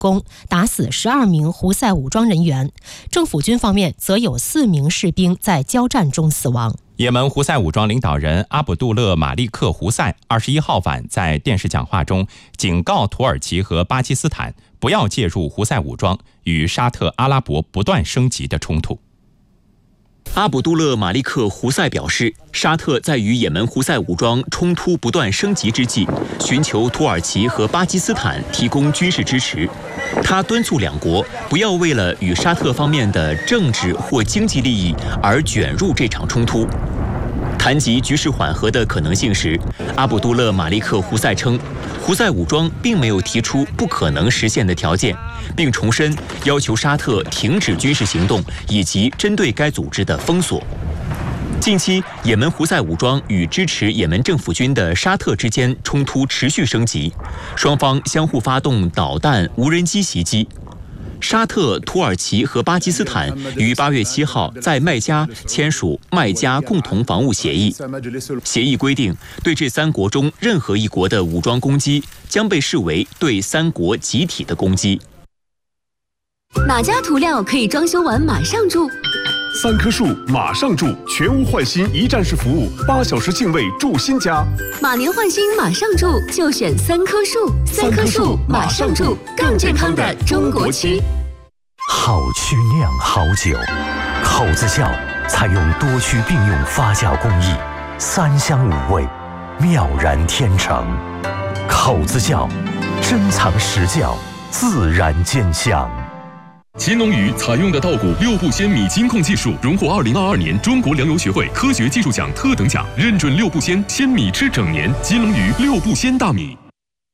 攻，打死12名胡塞武装人员。政府军方面则有4名士兵在交战中死亡。 也门胡塞武装领导人阿卜杜勒·马利克·胡塞21号晚在电视讲话中警告土耳其和巴基斯坦不要介入胡塞武装与沙特阿拉伯不断升级的冲突。 阿卜杜勒·马利克·胡塞表示，沙特在与也门胡塞武装冲突不断升级之际，寻求土耳其和巴基斯坦提供军事支持。他敦促两国不要为了与沙特方面的政治或经济利益而卷入这场冲突。谈及局势缓和的可能性时，阿卜杜勒·马利克·胡塞称，胡塞武装并没有提出不可能实现的条件，并重申要求沙特停止军事行动以及针对该组织的封锁。近期，也门胡塞武装与支持也门政府军的沙特之间冲突持续升级，双方相互发动导弹、无人机袭击。沙特、土耳其和巴基斯坦于8月7号在麦加签署麦加共同防务协议。协议规定，对这3国中任何一国的武装攻击将被视为对3国集体的攻击。 哪家涂料可以装修完马上住 ？3棵树马上住，全屋换新一站式服务，8小时净位住新家。 马年换新马上住，就选3棵树。3棵树马上住，更健康的中国区。 好曲酿好酒，口子窖采用多区并用发酵工艺，3香5味，妙然天成。口子窖，珍藏实窖，自然见香。 秦龙鱼采用的稻谷6步鲜米金控技术，荣获2022年中国粮油学会科学技术奖特等奖，认准6步鲜鲜米吃整年。金龙鱼6步鲜大米。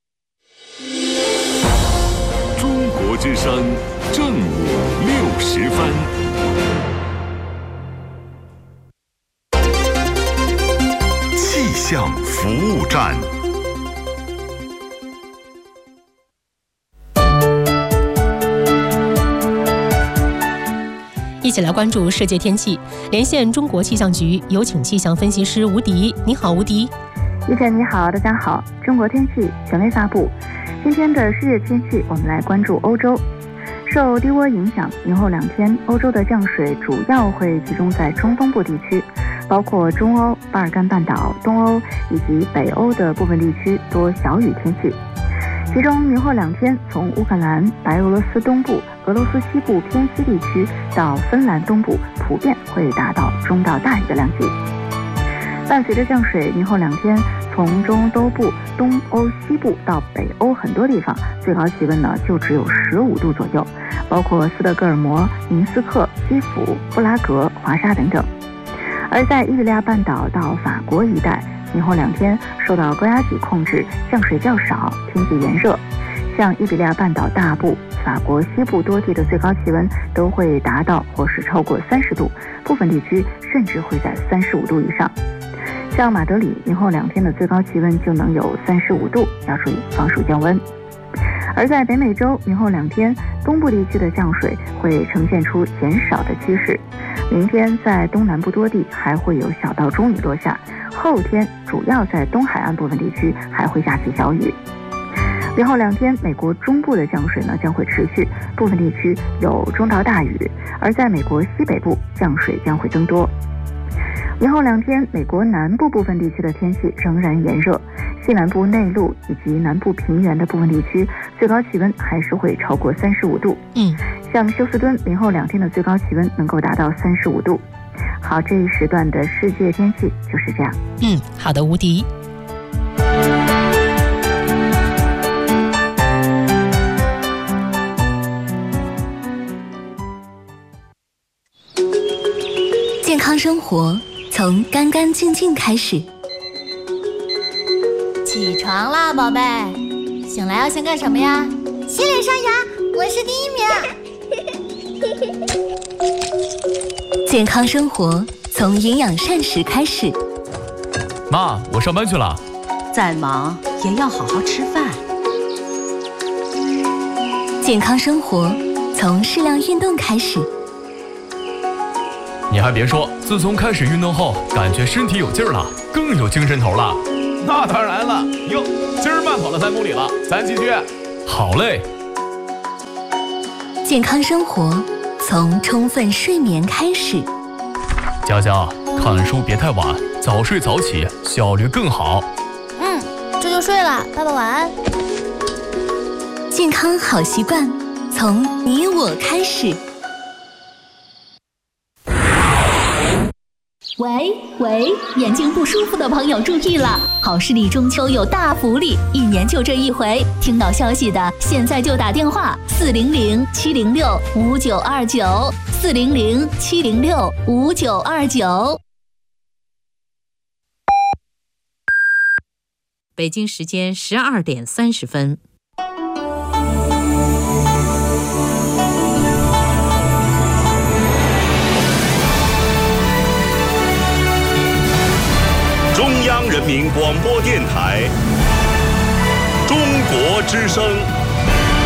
中国之声正午60分。气象服务站。 一起来关注世界天气，连线中国气象局，有请气象分析师吴迪。你好，吴迪。 一晨你好，大家好。中国天气权威发布，今天的世界天气，我们来关注欧洲。受低涡影响，明后2天，欧洲的降水主要会集中在中东部地区，包括中欧、巴尔干半岛、东欧以及北欧的部分地区多小雨天气。其中明后2天，从乌克兰、白俄罗斯东部、俄罗斯西部偏西地区到芬兰东部，普遍会达到中到大雨的量级。伴随着降水，明后2天，从中欧东部、东欧西部到北欧很多地方，最高气温呢就只有15度左右，包括斯德哥尔摩、明斯克、基辅、布拉格、华沙等等。而在伊比利亚半岛到法国一带，明后2天受到高压脊控制，降水较少，天气炎热。像伊比利亚半岛大部、法国西部多地的最高气温都会达到或是超过30度，部分地区甚至会在35度以上。像马德里，明后2天的最高气温就能有35度，要注意防暑降温。而在北美洲，明后2天，东部地区的降水会呈现出减少的趋势。明天在东南部多地还会有小到中雨落下，后天主要在东海岸部分地区还会下起小雨。明后2天，美国中部的降水呢将会持续，部分地区有中到大雨，而在美国西北部降水将会增多。明后2天，美国南部部分地区的天气仍然炎热，西南部内陆以及南部平原的部分地区最高气温还是会超过35度。像休斯敦，明后2天的最高气温能够达到35度。好，这一时段的世界天气就是这样。 好的，吴迪。 健康生活从干干净净开始。 起床啦，宝贝！醒来要先干什么呀？ 洗脸刷牙，我是第1名。 健康生活从营养膳食开始。 妈，我上班去了。 再忙也要好好吃饭。 健康生活从适量运动开始。 你还别说，自从开始运动后，感觉身体有劲儿了，更有精神头了。 那当然了，哟，今儿慢跑了3公里了，咱继续。 好嘞。 健康生活从充分睡眠开始。 佳佳，看书别太晚，早睡早起，效率更好。 这就睡了，爸爸晚安。 健康好习惯从你我开始。 喂，眼睛不舒服的朋友注意了，好视力中秋有大福利，1年就这一回，听到消息的现在就打电话400-706-5929，400-706-5929。 北京时间12点30分。 中央人民广播电台，中国之声。